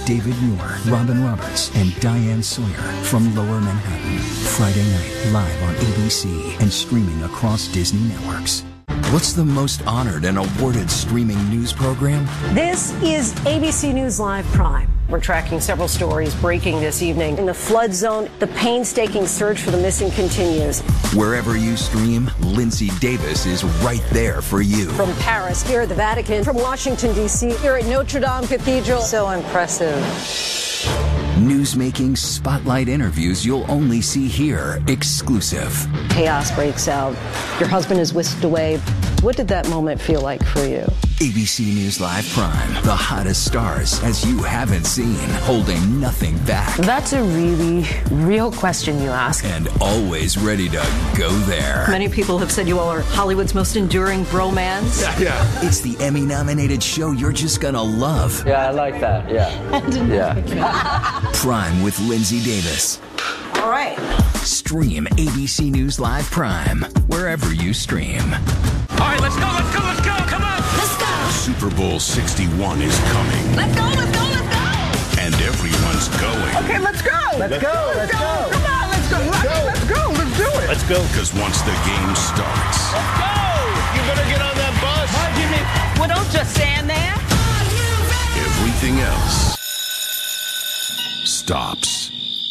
David Muir, Robin Roberts, and Diane Sawyer from Lower Manhattan. Friday night, live on ABC and streaming across Disney networks. What's the most honored and awarded streaming news program? This is ABC News Live Prime. We're tracking several stories breaking this evening. In the flood zone, the painstaking search for the missing continues. Wherever you stream, Lindsay Davis is right there for you. From Paris, here at the Vatican, from Washington, D.C., here at Notre Dame Cathedral. So impressive. Newsmaking spotlight interviews you'll only see here, exclusive. Chaos breaks out. Your husband is whisked away. What did that moment feel like for you? ABC News Live Prime, the hottest stars as you haven't seen, holding nothing back. That's a really real question you ask. And always ready to go there. Many people have said you all are Hollywood's most enduring bromance. Yeah. It's the Emmy-nominated show you're just gonna love. Yeah, I like that. Yeah. Prime with Lindsay Davis. All right. Stream ABC News Live Prime, wherever you stream. All right, let's go. Come on. Let's go. Super Bowl 61 is coming. Let's go. And everyone's going. Okay, let's go. Let's go. Come on, let's go. Let's go. Let's do it. Let's go. Because once the game starts, Let's go. You better get on that bus. Hi, Jimmy. Well, don't just stand there. everything else stops.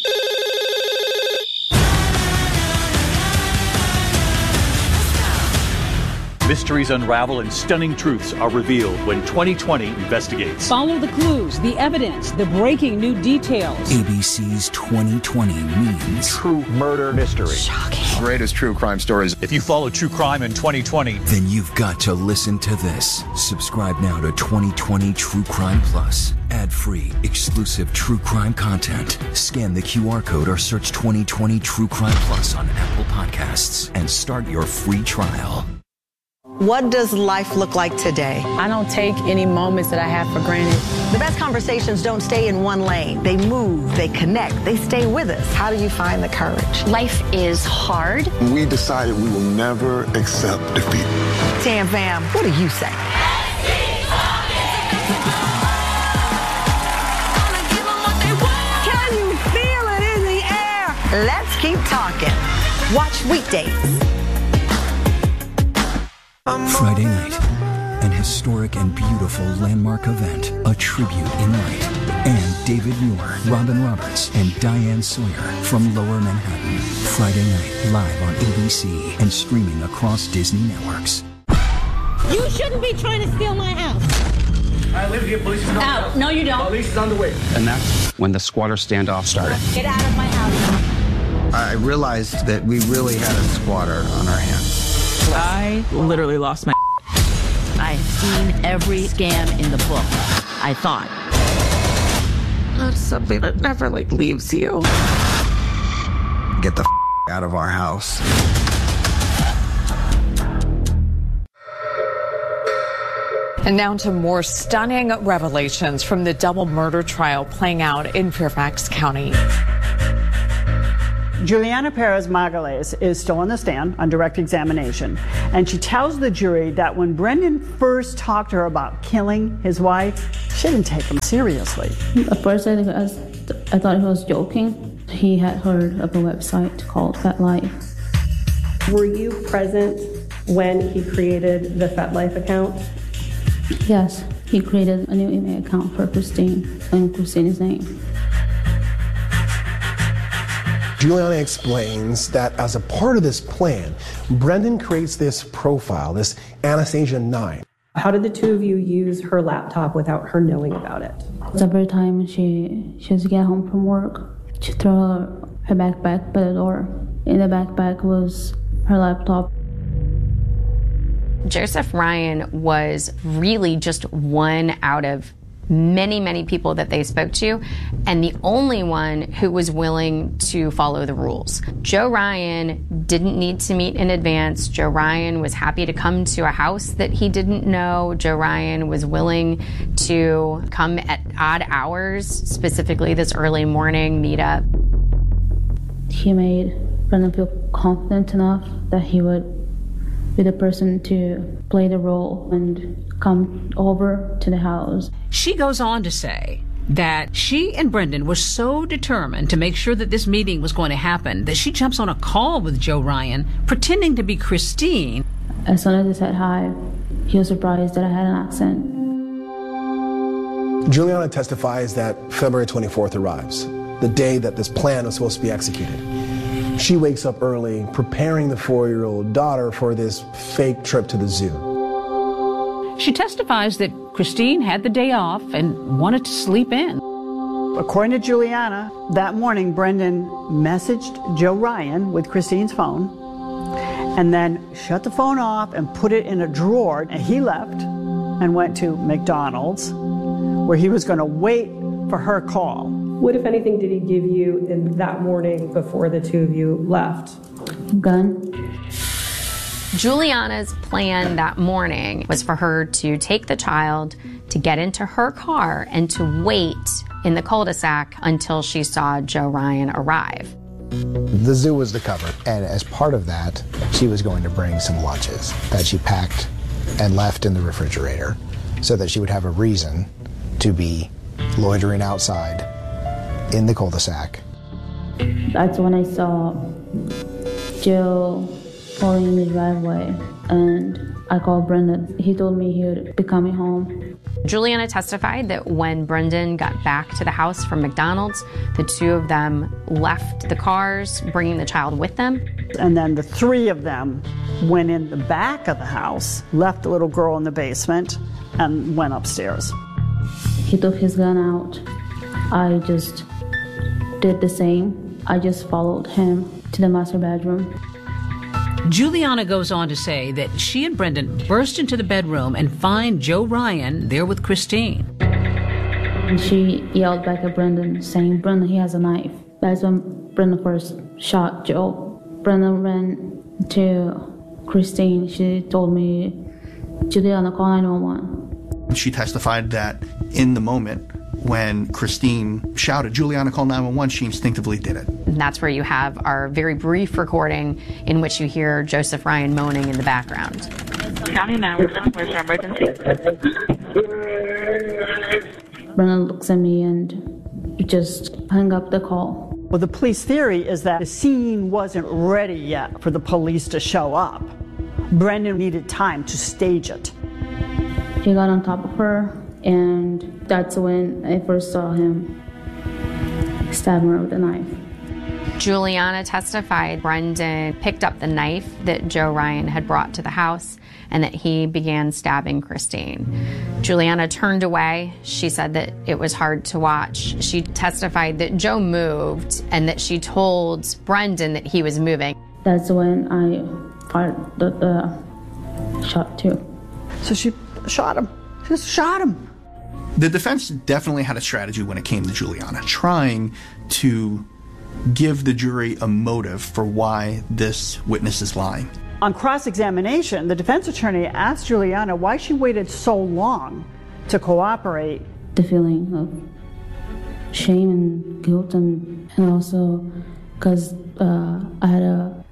Mysteries unravel and stunning truths are revealed when 2020 investigates. Follow the clues, the evidence, the breaking new details. ABC's 2020 means True murder mystery. Shocking. Greatest true crime stories. If you follow true crime in 2020, then you've got to listen to this. Subscribe now to 2020 True Crime Plus. Ad-free, exclusive true crime content. Scan the QR code or search 2020 True Crime Plus on Apple Podcasts and start your free trial. What does life look like today? I don't take any moments that I have for granted. The best conversations don't stay in one lane. They move, they connect, they stay with us. How do you find the courage? Life is hard. We decided we will never accept defeat. Tam Fam, what do you say? Can you feel it in the air? Let's keep talking. Watch weekdays. Friday night, an historic and beautiful landmark event, a tribute in light. And David Muir, Robin Roberts, and Diane Sawyer from Lower Manhattan. Friday night, live on ABC and streaming across Disney networks. You shouldn't be trying to steal my house. I live here. Police is on the house. No, you don't. Police is on the way. And that's when the squatter standoff started. Get out of my house. I realized that we really had a squatter on our hands. I literally lost my. I've seen every scam in the book. I thought. That's something that never leaves you. Get the out of our house. And now to more stunning revelations from the double murder trial playing out in Fairfax County. Juliana Perez Margolles is still on the stand on direct examination, and she tells the jury that when Brendan first talked to her about killing his wife, she didn't take him seriously. At first, I thought he was joking. He had heard of a website called FetLife. Were you present when he created the FetLife account? Yes, he created a new email account for Christine in Christine's name. Juliana explains that as a part of this plan, Brendan creates this profile, this Anastasia 9. How did the two of you use her laptop without her knowing about it? Every time she would get home from work, she threw her backpack by the door. In the backpack was her laptop. Joseph Ryan was really just one out of many, many people that they spoke to, and the only one who was willing to follow the rules. Joe Ryan didn't need to meet in advance. Joe Ryan was happy to come to a house that he didn't know. Joe Ryan was willing to come at odd hours, specifically this early morning meetup. He made Brendan feel confident enough that he would be the person to play the role and come over to the house. She goes on to say that she and Brendan were so determined to make sure that this meeting was going to happen that she jumps on a call with Joe Ryan, pretending to be Christine. As soon as I said hi, he was surprised that I had an accent. Juliana testifies that February 24th arrives, the day that this plan was supposed to be executed. She wakes up early, preparing the 4-year-old daughter for this fake trip to the zoo. She testifies that Christine had the day off and wanted to sleep in. According to Juliana, that morning Brendan messaged Joe Ryan with Christine's phone and then shut the phone off and put it in a drawer. And he left and went to McDonald's, where he was going to wait for her call. What, if anything, did he give you in that morning before the two of you left? Gun. Juliana's plan that morning was for her to take the child, to get into her car, and to wait in the cul-de-sac until she saw Joe Ryan arrive. The zoo was the cover, and as part of that, she was going to bring some lunches that she packed and left in the refrigerator so that she would have a reason to be loitering outside in the cul-de-sac. That's when I saw Joe pulling in the driveway, and I called Brendan. He told me he would be coming home. Juliana testified that when Brendan got back to the house from McDonald's, the two of them left the cars, bringing the child with them. And then the three of them went in the back of the house, left the little girl in the basement, and went upstairs. He took his gun out. I just did the same. I just followed him to the master bedroom. Juliana goes on to say that she and Brendan burst into the bedroom and find Joe Ryan there with Christine. And she yelled back at Brendan, saying, "Brendan, he has a knife." That's when Brendan first shot Joe. Brendan ran to Christine. She told me, "Juliana, call 911." She testified that in the moment when Christine shouted, "Juliana, call 911, she instinctively did it. And that's where you have our very brief recording in which you hear Joseph Ryan moaning in the background. County 911, where's your emergency? Brendan looks at me and just hung up the call. Well, the police theory is that the scene wasn't ready yet for the police to show up. Brendan needed time to stage it. He got on top of her, and that's when I first saw him stab her with a knife. Juliana testified Brendan picked up the knife that Joe Ryan had brought to the house and that he began stabbing Christine. Juliana turned away. She said that it was hard to watch. She testified that Joe moved and that she told Brendan that he was moving. That's when I fired the shot too. So she shot him. She just shot him. The defense definitely had a strategy when it came to Juliana, trying to give the jury a motive for why this witness is lying. On cross-examination, the defense attorney asked Juliana why she waited so long to cooperate. The feeling of shame and guilt, and also because I had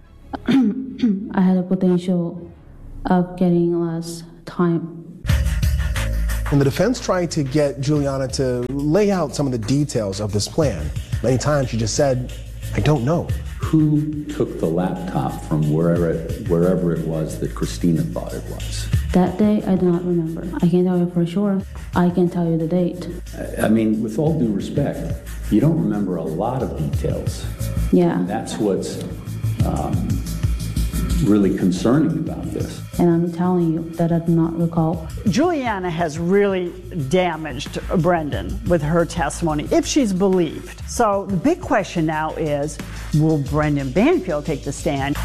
a potential of getting less time. And the defense tried to get Juliana to lay out some of the details of this plan. Many times she just said, "I don't know." Who took the laptop from wherever it was that Christina thought it was? That day, I do not remember. I can't tell you for sure. I can tell you the date. I mean, with all due respect, you don't remember a lot of details. Yeah. That's what's really concerning about this. And I'm telling you that I do not recall. Juliana has really damaged Brendan with her testimony, if she's believed. So the big question now is, will Brendan Banfield take the stand?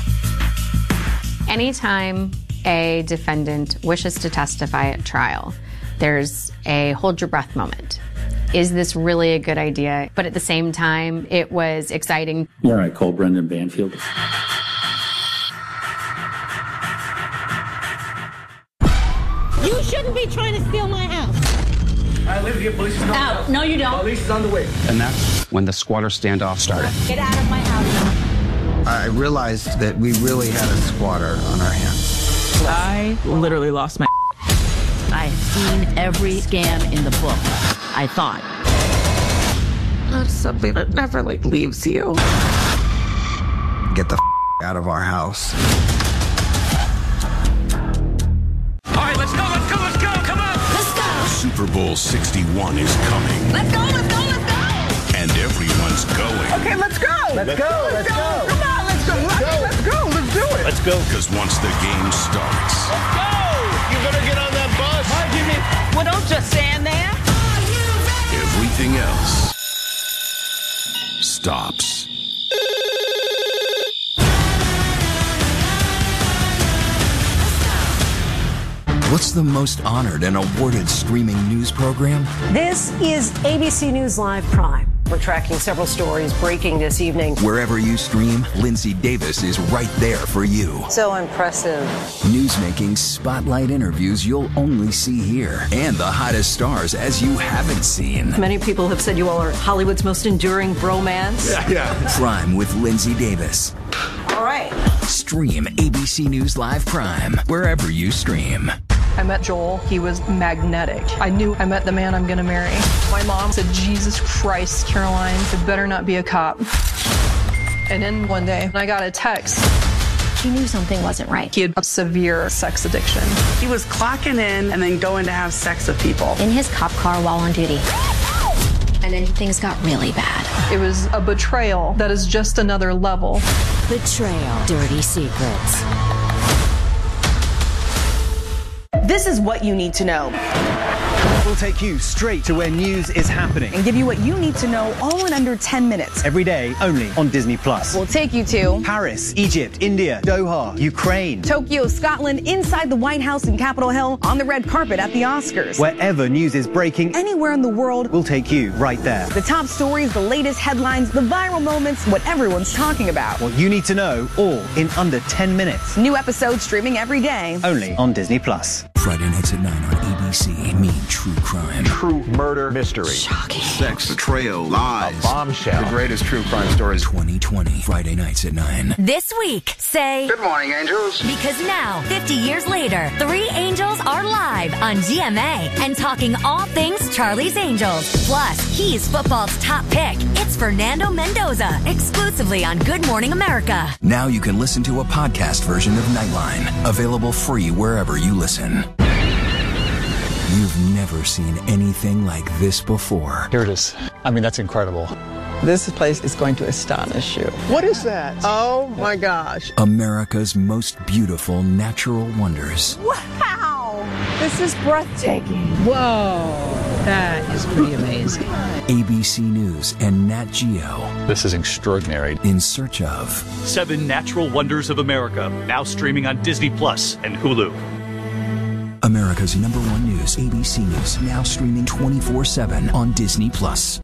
Anytime a defendant wishes to testify at trial, there's a hold your breath moment. Is this really a good idea? But at the same time, it was exciting. All right, call Brendan Banfield. You shouldn't be trying to steal my house. I live here. Police is on the Out. house. No, you don't. Police is on the way. And that's when the squatter standoff started. Get out of my house. I realized that we really had a squatter on our hands. I literally lost my. I've seen every scam in the book, I thought. That's something that never leaves you. Get the out of our house. All right, let's go. Come on. Let's go. Super Bowl 61 is coming. Let's go. And everyone's going. Okay, let's go. Let's go. Come on, let's go. Let's do it. Let's go. Because once the game starts. Let's go. You better get on that bus. Hi, Jimmy. Well, don't just stand there. Everything else stops. What's the most honored and awarded streaming news program? This is ABC News Live Prime. We're tracking several stories breaking this evening. Wherever you stream, Lindsay Davis is right there for you. So impressive. Newsmaking spotlight interviews you'll only see here. And the hottest stars as you haven't seen. Many people have said you all are Hollywood's most enduring bromance. Yeah. Prime with Lindsay Davis. All right. Stream ABC News Live Prime wherever you stream. I met Joel. He was magnetic. I knew I met the man I'm gonna marry. My mom said, Jesus Christ, Caroline, it better not be a cop. And then one day, I got a text. He knew something wasn't right. He had a severe sex addiction. He was clocking in and then going to have sex with people. In his cop car while on duty. And then things got really bad. It was a betrayal that is just another level. Betrayal. Dirty secrets. This is what you need to know. We'll take you straight to where news is happening and give you what you need to know all in under 10 minutes. Every day, only on Disney+. We'll take you to Paris, Egypt, India, Doha, Ukraine, Tokyo, Scotland, inside the White House in Capitol Hill, on the red carpet at the Oscars. Wherever news is breaking, anywhere in the world, we'll take you right there. The top stories, the latest headlines, the viral moments, what everyone's talking about. What you need to know, all in under 10 minutes. New episodes streaming every day. Only on Disney+. Friday nights at 9 on ABC. Mean true crime. True murder mystery. Shocking. Sex, betrayal, lies. A bombshell. The greatest true crime stories. 2020. Friday nights at 9. This week, say... Good morning, angels. Because now, 50 years later, 3 angels are live on GMA and talking all things Charlie's Angels. Plus, he's football's top pick. It's Fernando Mendoza, exclusively on Good Morning America. Now you can listen to a podcast version of Nightline. Available free wherever you listen. You've never seen anything like this before. Here it is. I mean, that's incredible. This place is going to astonish you. What is that? Oh my gosh. America's most beautiful natural wonders. Wow! This is breathtaking. Whoa, that is pretty amazing. ABC News and Nat Geo. This is extraordinary. In search of 7 Natural Wonders of America, now streaming on Disney Plus and Hulu. America's #1 news, ABC News, now streaming 24/7 on Disney Plus.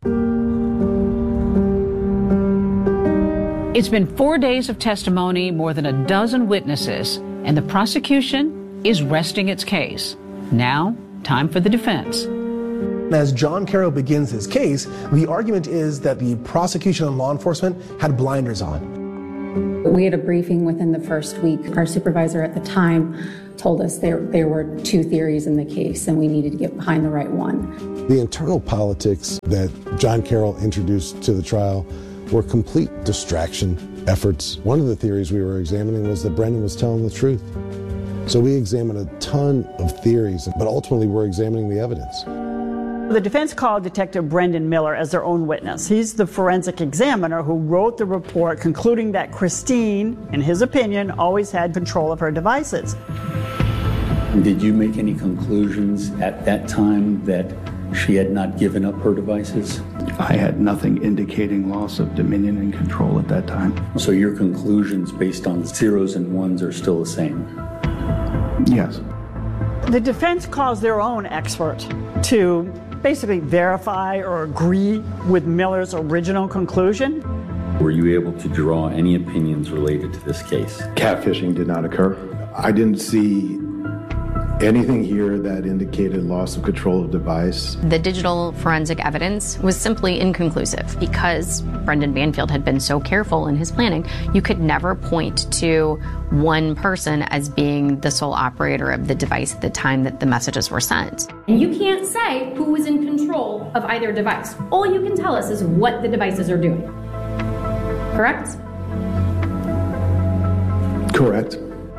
It's been 4 days of testimony, more than a dozen witnesses, and the prosecution is resting its case. Now, time for the defense. As John Carroll begins his case, the argument is that the prosecution and law enforcement had blinders on. We had a briefing within the first week. Our supervisor at the time told us there were 2 theories in the case and we needed to get behind the right one. The internal politics that John Carroll introduced to the trial were complete distraction efforts. One of the theories we were examining was that Brendan was telling the truth. So we examined a ton of theories, but ultimately we're examining the evidence. The defense called Detective Brendan Miller as their own witness. He's the forensic examiner who wrote the report concluding that Christine, in his opinion, always had control of her devices. Did you make any conclusions at that time that she had not given up her devices? I had nothing indicating loss of dominion and control at that time. So your conclusions based on 0s and 1s are still the same? Yes. The defense calls their own expert to basically verify or agree with Miller's original conclusion. Were you able to draw any opinions related to this case? Catfishing did not occur. I didn't see Anything here that indicated loss of control of device? The digital forensic evidence was simply inconclusive because Brendan Banfield had been so careful in his planning. You could never point to one person as being the sole operator of the device at the time that the messages were sent. And you can't say who was in control of either device. All you can tell us is what the devices are doing. Correct? Correct.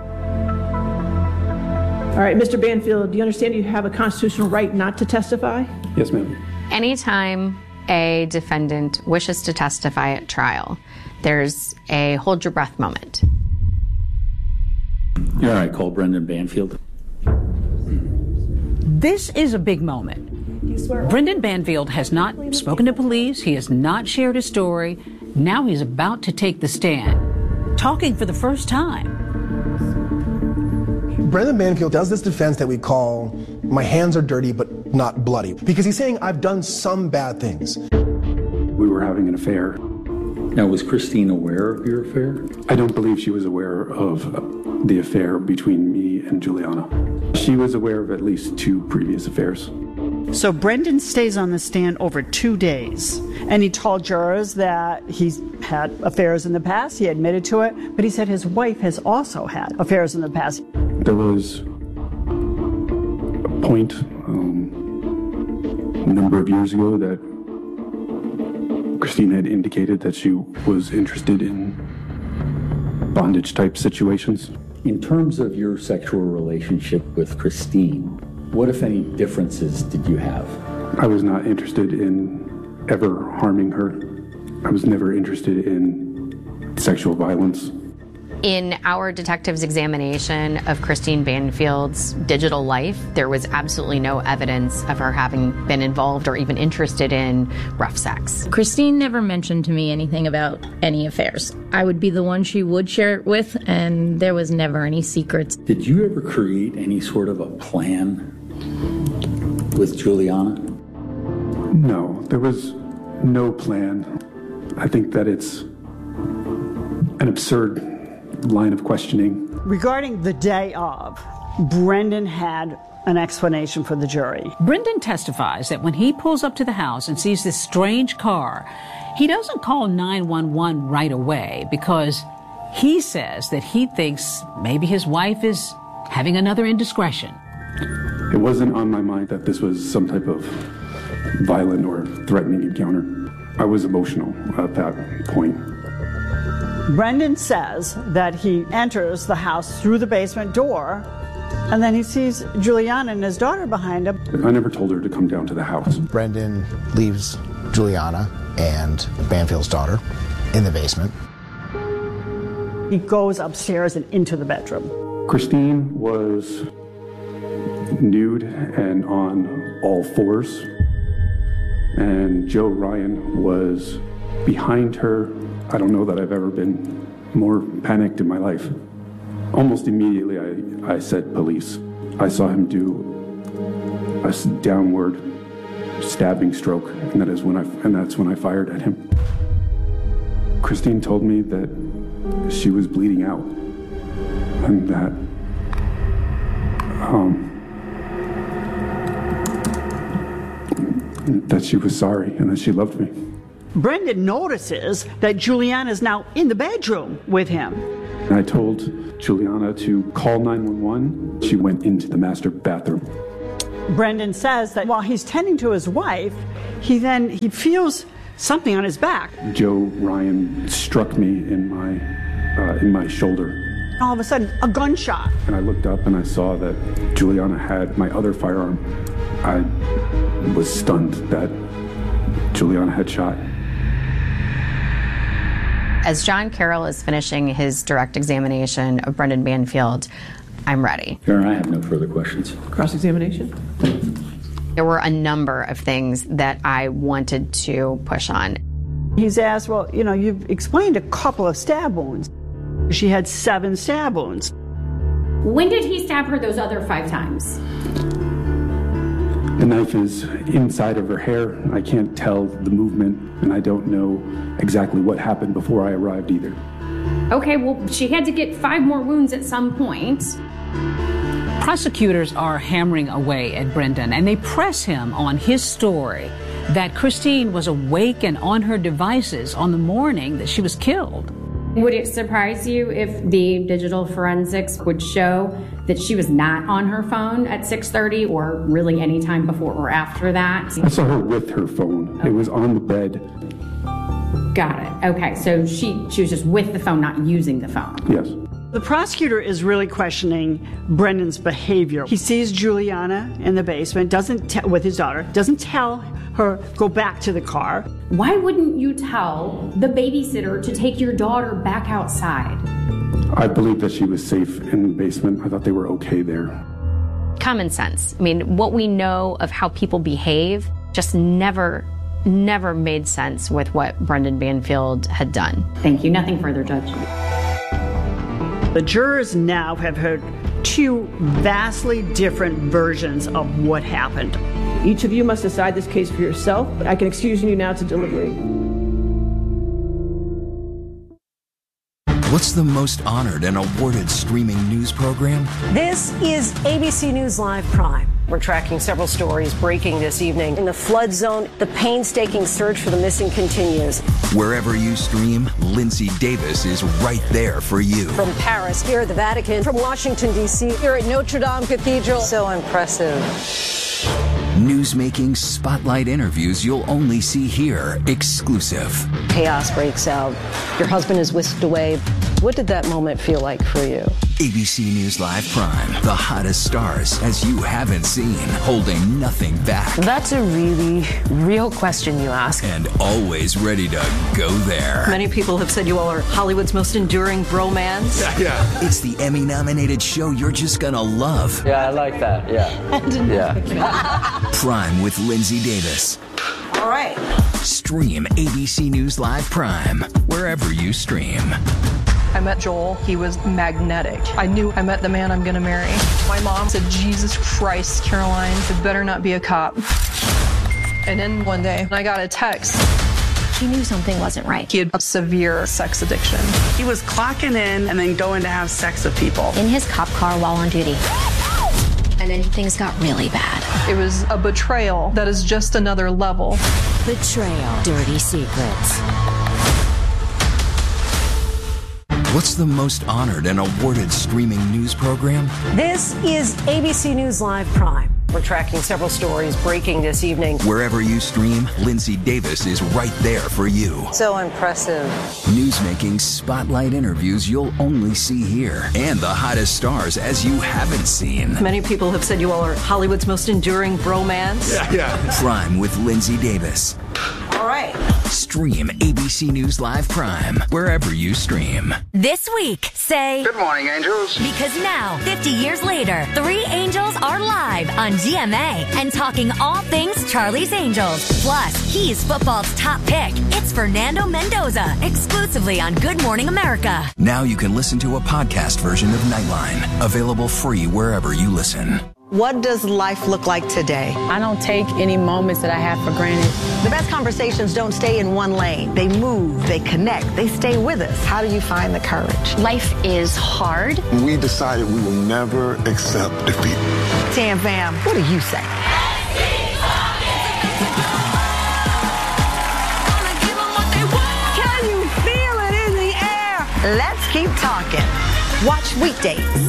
All right, Mr. Banfield, do you understand you have a constitutional right not to testify? Yes, ma'am. Anytime a defendant wishes to testify at trial, there's a hold your breath moment. All right, call Brendan Banfield. This is a big moment. Brendan Banfield has not spoken to police. He has not shared his story. Now he's about to take the stand, talking for the first time. Brendan Banfield does this defense that we call, my hands are dirty but not bloody. Because he's saying, I've done some bad things. We were having an affair. Now, was Christine aware of your affair? I don't believe she was aware of the affair between me and Juliana. She was aware of at least 2 previous affairs. So Brendan stays on the stand over 2 days, and he told jurors that he's had affairs in the past. He admitted to it, but he said his wife has also had affairs in the past. There was a point a number of years ago that Christine had indicated that she was interested in bondage-type situations. In terms of your sexual relationship with Christine, what, if any, differences did you have? I was not interested in ever harming her. I was never interested in sexual violence. In our detective's examination of Christine Banfield's digital life, there was absolutely no evidence of her having been involved or even interested in rough sex. Christine never mentioned to me anything about any affairs. I would be the one she would share it with, and there was never any secrets. Did you ever create any sort of a plan with Juliana? No, there was no plan. I think that it's an absurd line of questioning. Regarding the day of, Brendan had an explanation for the jury. Brendan testifies that when he pulls up to the house and sees this strange car, he doesn't call 911 right away because he says that he thinks maybe his wife is having another indiscretion. It wasn't on my mind that this was some type of violent or threatening encounter. I was emotional at that point. Brendan says that he enters the house through the basement door, and then he sees Juliana and his daughter behind him. I never told her to come down to the house. Brendan leaves Juliana and Banfield's daughter in the basement. He goes upstairs and into the bedroom. Christine was nude and on all fours, and Joe Ryan was behind her. I don't know that I've ever been more panicked in my life. Almost immediately, I said police. I saw him do a downward stabbing stroke, and that's when I fired at him. Christine told me that she was bleeding out, and that she was sorry and that she loved me. Brendan notices that Juliana is now in the bedroom with him. I told Juliana to call 911. She went into the master bathroom. Brendan says that while he's tending to his wife, he feels something on his back. Joe Ryan struck me in my shoulder. All of a sudden, a gunshot. And I looked up and I saw that Juliana had my other firearm. I was stunned that Juliana had shot. As John Carroll is finishing his direct examination of Brendan Banfield, I'm ready. Karen, I have no further questions. Cross-examination? There were a number of things that I wanted to push on. He's asked, well, you've explained a couple of stab wounds. She had 7 stab wounds. When did he stab her those other 5 times? The knife is inside of her hair. I can't tell the movement, and I don't know exactly what happened before I arrived either. Okay, well, she had to get 5 more wounds at some point. prosecutors are hammering away at Brendan, and they press him on his story that Christine was awake and on her devices on the morning that she was killed. Would it surprise you if the digital forensics would show that she was not on her phone at 6:30 or really any time before or after that? I saw her with her phone. It was on the bed. Got it. Okay, so she was just with the phone, not using the phone. Yes. The prosecutor is really questioning Brendan's behavior. He sees Juliana in the basement, with his daughter, doesn't tell her, go back to the car. Why wouldn't you tell the babysitter to take your daughter back outside? I believe that she was safe in the basement. I thought they were okay there. Common sense. I mean, what we know of how people behave just never made sense with what Brendan Banfield had done. Thank you. Nothing further, Judge. The jurors now have heard two vastly different versions of what happened. Each of you must decide this case for yourself, but I can excuse you now to deliberate. What's the most honored and awarded streaming news program? This is ABC News Live Prime. We're tracking several stories breaking this evening. In the flood zone, the painstaking search for the missing continues. Wherever you stream, Lindsay Davis is right there for you. From Paris, here at the Vatican, from Washington, D.C., here at Notre Dame Cathedral. So impressive. Newsmaking spotlight interviews you'll only see here, exclusive. Chaos breaks out. Your husband is whisked away. What did that moment feel like for you? ABC News Live Prime, the hottest stars as you haven't seen, holding nothing back. That's a really real question you ask. And always ready to go there. Many people have said you all are Hollywood's most enduring bromance. Yeah. It's the Emmy-nominated show you're just gonna love. Yeah, I like that, yeah. Prime with Lindsay Davis. All right. Stream ABC News Live Prime, wherever you stream. I met Joel. He was magnetic. I knew I met the man I'm gonna marry. My mom said, Jesus Christ, Caroline, it better not be a cop. And then one day, I got a text. He knew something wasn't right. He had a severe sex addiction. He was clocking in and then going to have sex with people. In his cop car while on duty. And then things got really bad. It was a betrayal that is just another level. Betrayal. Dirty Secrets. What's the most honored and awarded streaming news program? This is ABC News Live Prime. We're tracking several stories breaking this evening. Wherever you stream, Lindsay Davis is right there for you. So impressive. Newsmaking spotlight interviews you'll only see here. And the hottest stars as you haven't seen. Many people have said you all are Hollywood's most enduring bromance. Yeah. Prime with Lindsay Davis. All right. Stream ABC News Live Prime, wherever you stream. This week, say... Good morning, angels. Because now, 50 years later, 3 angels are live on GMA and talking all things Charlie's Angels. Plus, he's football's top pick. It's Fernando Mendoza, exclusively on Good Morning America. Now you can listen to a podcast version of Nightline, available free wherever you listen. What does life look like today? I don't take any moments that I have for granted. The best conversations don't stay in one lane. They move, they connect, they stay with us. How do you find the courage? Life is hard. We decided we will never accept defeat. Tam Fam, what do you say? Can you feel it in the air? Let's keep talking. Watch weekdays.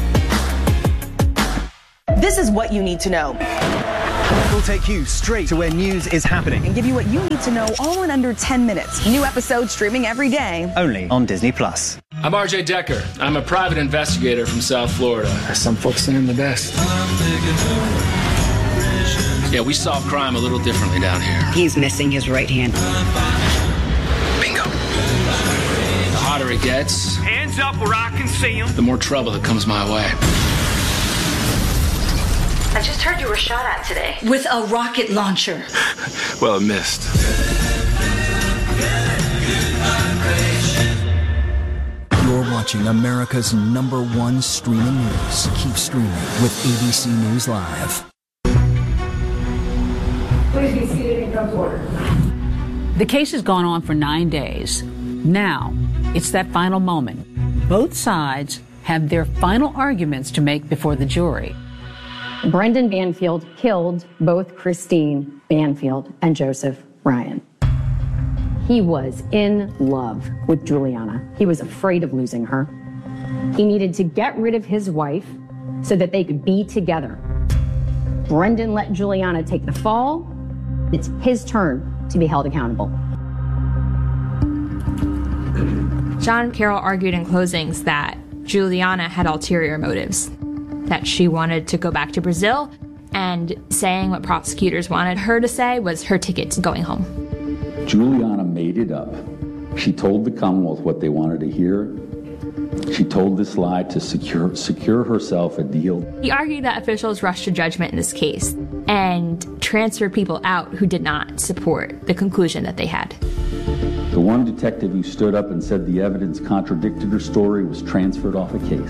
This is what you need to know. We'll take you straight to where news is happening And give you what you need to know all in under 10 minutes. New episodes streaming every day. only on Disney+. I'm RJ Decker. I'm a private investigator from South Florida. Some folks say I'm the best. Yeah, we solve crime a little differently down here. He's missing his right hand. Bingo. The hotter it gets, Hands up where I can see them. the more trouble that comes my way. I just heard you were shot at today. With a rocket launcher. Well, it missed. You're watching America's #1 streaming news. Keep streaming with ABC News Live. Please be seated and come to order. The case has gone on for 9 days. Now, it's that final moment. Both sides have their final arguments to make before the jury. Brendan Banfield killed both Christine Banfield and Joseph Ryan. He was in love with Juliana. He was afraid of losing her. He needed to get rid of his wife so that they could be together. Brendan let Juliana take the fall. It's his turn to be held accountable. John Carroll argued in closings that Juliana had ulterior motives, that she wanted to go back to Brazil, and saying what prosecutors wanted her to say was her ticket to going home. Juliana made it up. She told the Commonwealth what they wanted to hear. She told this lie to secure herself a deal. He argued that officials rushed to judgment in this case and transferred people out who did not support the conclusion that they had. The one detective who stood up and said the evidence contradicted her story was transferred off a case.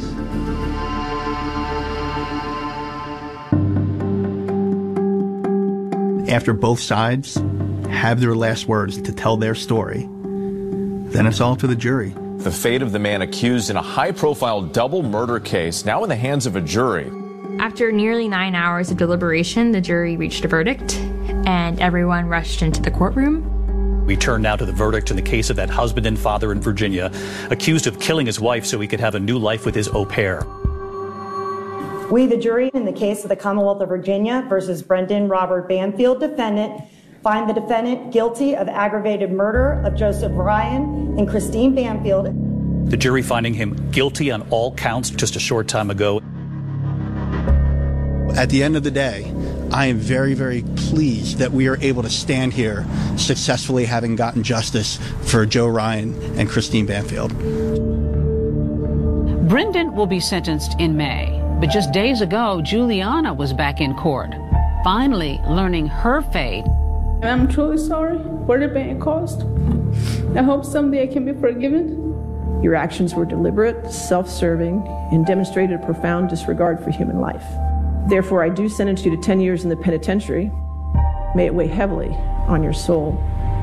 After both sides have their last words to tell their story, then it's all to the jury. The fate of the man accused in a high-profile double murder case now in the hands of a jury. After nearly 9 hours of deliberation, the jury reached a verdict, and everyone rushed into the courtroom. We turn now to the verdict in the case of that husband and father in Virginia, accused of killing his wife so he could have a new life with his au pair. We, the jury, in the case of the Commonwealth of Virginia versus Brendan Robert Banfield, defendant, find the defendant guilty of aggravated murder of Joseph Ryan and Christine Banfield. The jury finding him guilty on all counts just a short time ago. At the end of the day, I am very, very pleased that we are able to stand here successfully having gotten justice for Joe Ryan and Christine Banfield. Brendan will be sentenced in May, but just days ago, Juliana was back in court, finally learning her fate. I'm truly sorry for the pain it caused. I hope someday I can be forgiven. Your actions were deliberate, self-serving, and demonstrated a profound disregard for human life. Therefore, I do sentence you to 10 years in the penitentiary. May it weigh heavily on your soul.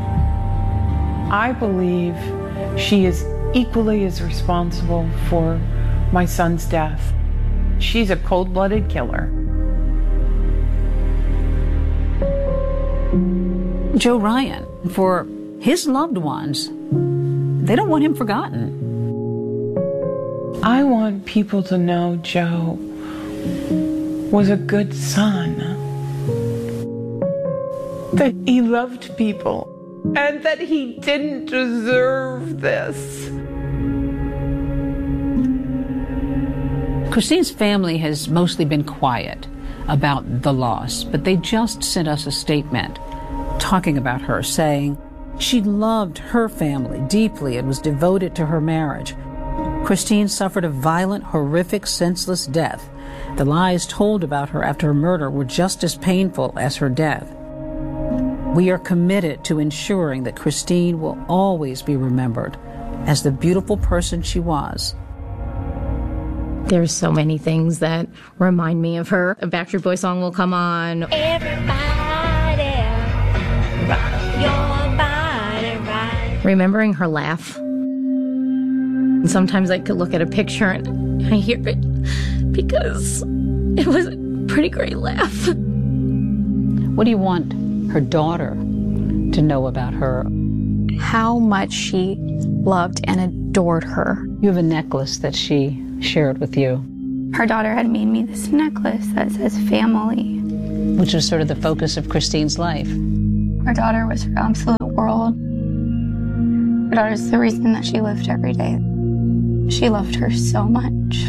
I believe she is equally as responsible for my son's death. She's a cold-blooded killer. Joe Ryan, for his loved ones, they don't want him forgotten. I want people to know Joe was a good son, that he loved people, and that he didn't deserve this. Christine's family has mostly been quiet about the loss, but they just sent us a statement talking about her, saying she loved her family deeply and was devoted to her marriage. Christine suffered a violent, horrific, senseless death. The lies told about her after her murder were just as painful as her death. We are committed to ensuring that Christine will always be remembered as the beautiful person she was. There's so many things that remind me of her. A Backstreet Boys song will come on. Everybody, rock your body right. Remembering her laugh. Sometimes I could look at a picture and I hear it because it was a pretty great laugh. What do you want her daughter to know about her? How much she loved and adored her. You have a necklace that she shared with you. Her daughter had made me this necklace that says family. Which was sort of the focus of Christine's life. Her daughter was her absolute world. Her daughter's the reason that she lived every day. She loved her so much.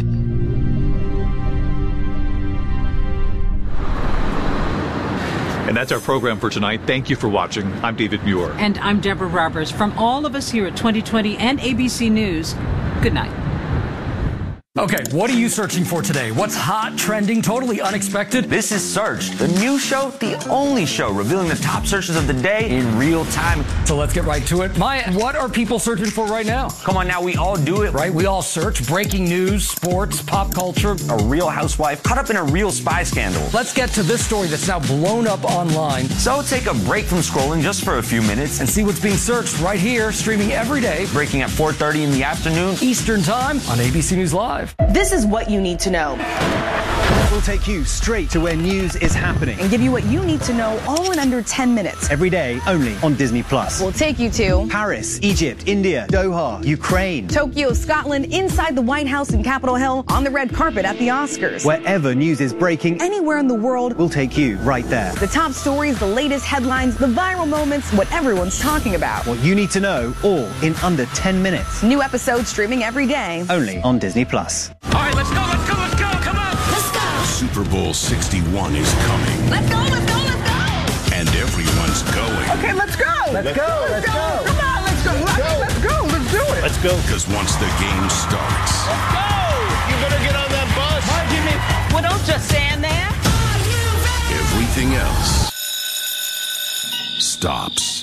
And that's our program for tonight. Thank you for watching. I'm David Muir. And I'm Deborah Roberts. From all of us here at 2020 and ABC News, good night. Okay, what are you searching for today? What's hot, trending, totally unexpected? This is Searched, the new show, the only show revealing the top searches of the day in real time. So let's get right to it. Maya, what are people searching for right now? Come on now, we all do it. Right, we all search breaking news, sports, pop culture. A real housewife caught up in a real spy scandal. Let's get to this story that's now blown up online. So take a break from scrolling just for a few minutes and see what's being searched right here, streaming every day. Breaking at 4:30 in the afternoon Eastern Time on ABC News Live. This is what you need to know. We'll take you straight to where news is happening and give you what you need to know all in under 10 minutes. Every day, only on Disney+. We'll take you to Paris, Egypt, India, Doha, Ukraine, Tokyo, Scotland, inside the White House and Capitol Hill, on the red carpet at the Oscars. Wherever news is breaking, anywhere in the world, we'll take you right there. The top stories, the latest headlines, the viral moments, what everyone's talking about. What you need to know, all in under 10 minutes. New episodes streaming every day. Only on Disney+. All right, let's go, come on! Let's go! Super Bowl 61 is coming. Let's go! And everyone's going. Okay, let's go! Let's go! Come on, let's go! Let's do it! Let's go! Because once the game starts... Let's go! You better get on that bus. Hi, Jimmy. Well, don't just stand there. Everything else stops.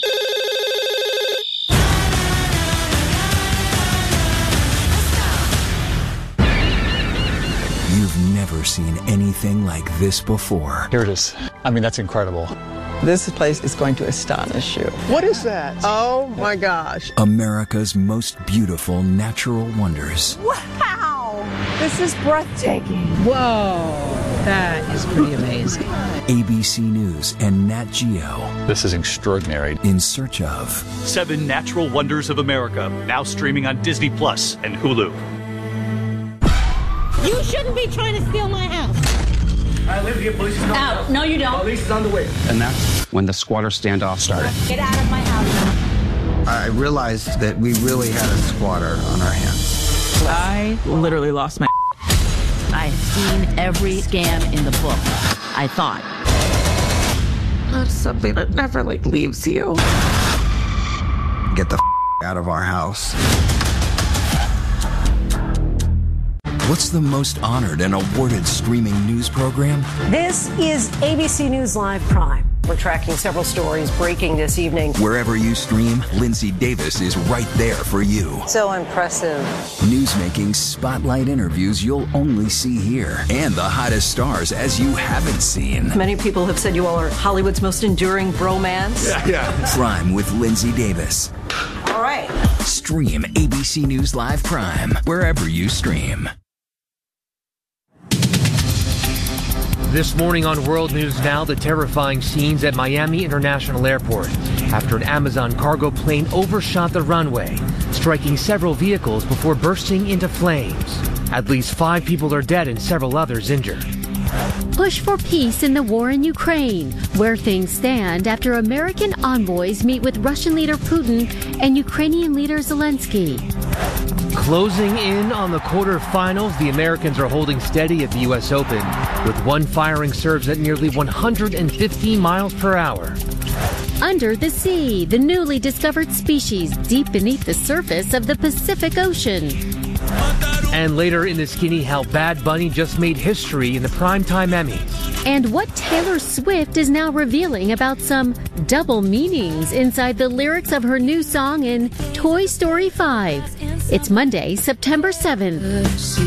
You've never seen anything like this before. Here it is. I mean, that's incredible. This place is going to astonish you. What is that? Oh my gosh. America's most beautiful natural wonders. Wow! This is breathtaking. Whoa, that is pretty amazing. ABC News and Nat Geo. This is extraordinary. In search of 7 Natural Wonders of America, now streaming on Disney Plus and Hulu. You shouldn't be trying to steal my house. I live here. Police is on Out. the way. No, you don't. Police is on the way. And that's when the squatter standoff started. Get out of my house. I realized that we really had a squatter on our hands. I literally lost my... I've seen every scam in the book, I thought. That's something that never, leaves you. Get the out of our house. what's the most honored and awarded streaming news program? This is ABC News Live Prime. We're tracking several stories breaking this evening. Wherever you stream, Lindsay Davis is right there for you. So impressive. Newsmaking spotlight interviews you'll only see here, and the hottest stars as you haven't seen. Many people have said you all are Hollywood's most enduring bromance. Yeah. Prime with Lindsay Davis. All right. Stream ABC News Live Prime wherever you stream. This morning on World News Now, the terrifying scenes at Miami International Airport after an Amazon cargo plane overshot the runway, striking several vehicles before bursting into flames. At least 5 people are dead and several others injured. Push for peace in the war in Ukraine, where things stand after American envoys meet with Russian leader Putin and Ukrainian leader Zelensky. Closing in on the quarterfinals, the Americans are holding steady at the U.S. Open, with one firing serves at nearly 150 miles per hour. Under the sea, the newly discovered species deep beneath the surface of the Pacific Ocean. And later in the skinny, how Bad Bunny just made history in the Primetime Emmys. And what Taylor Swift is now revealing about some double meanings inside the lyrics of her new song in Toy Story 5. It's Monday, September 7th.